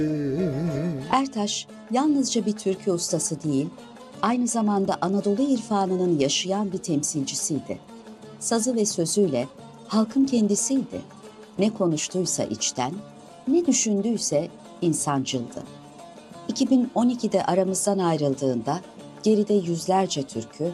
Ertaş yalnızca bir türkü ustası değil, aynı zamanda Anadolu irfanının yaşayan bir temsilcisiydi. Sazı ve sözüyle halkın kendisiydi. Ne konuştuysa içten, ne düşündüyse insancıldı. 2012'de aramızdan ayrıldığında geride yüzlerce türkü,